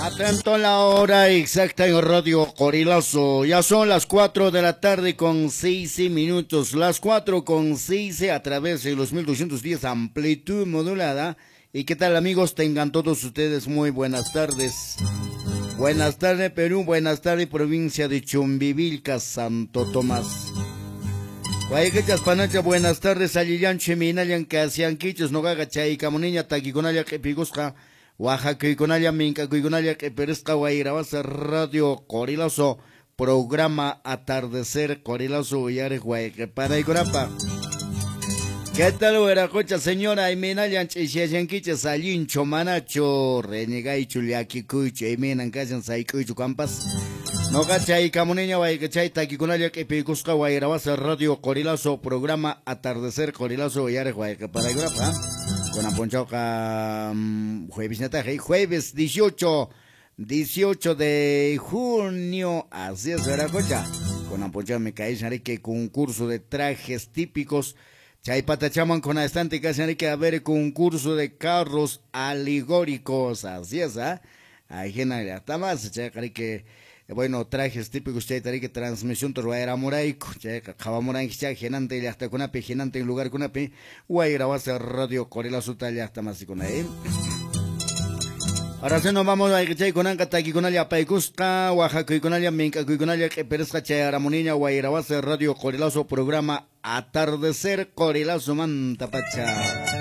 Atento a la hora exacta en Radio Corilazo. Ya son las 4 de la tarde con 6 minutos. Las 4 con 6 a través de los 1210 amplitud modulada. ¿Y qué tal, amigos? Tengan todos ustedes muy buenas tardes. Buenas tardes, Perú. Buenas tardes, provincia de Chumbivilca, Santo Tomás. Guayquechas panacha, buenas tardes. Alillan Cheminayan, Casianquichos, Nogaga, Chay, Camonilla, Taquiconaya, Kepigusca. Oaxaca y Conalla, Minca y Conalla, que Perezca, Guairabasa, Radio Corilazo, programa Atardecer Corilazo, Yare, Guayque, para y Corapa. ¿Qué tal, Hueracocha, señora? Aymenayan, Chichiachanquicha, Salin, Chomanacho, Renegay, Chuliaki, Cucho, Aymenan, Casan, Saicucho, Campas. No cachay, Camoneña, Guayquechay, Taquiconalla, que Picusca, Guairabasa, Radio Corilazo, programa Atardecer Corilazo, Yare, Guayque, para y Corapa. Con Amponchoca, jueves 18 de junio, así es, Veracocha. Con Amponchoca me cae, que concurso de trajes típicos. Chay patachaman con la estante casi que haber concurso de carros alegóricos, así es, ¿ah? Hay gente hasta más, chay que bueno, trajes típicos, chay que transmisión torbaera moraico, chay cabamoran chay genante y hasta con ape genante en lugar con ape, guaira va a ser Radio Corilazo talla hasta más y con ahí. Ahora sí nos vamos a chay con anca taqui con alia paicusca, Oaxaca y con alia minca y con alia que perezca chay aramonina, guaira va a ser Radio Corilazo programa Atardecer Corilazo manta pacha.